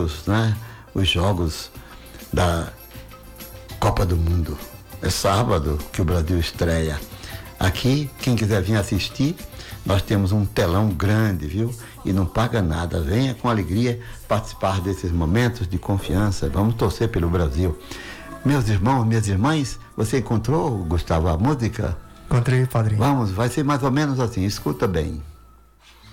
jogos, né? Os jogos da Copa do Mundo. É sábado que o Brasil estreia. Aqui, quem quiser vir assistir, nós temos um telão grande, viu? E não paga nada. Venha com alegria participar desses momentos de confiança. Vamos torcer pelo Brasil. Meus irmãos, minhas irmãs, você encontrou, Gustavo, a música? Encontrei, padre. Vamos, vai ser mais ou menos assim, escuta bem.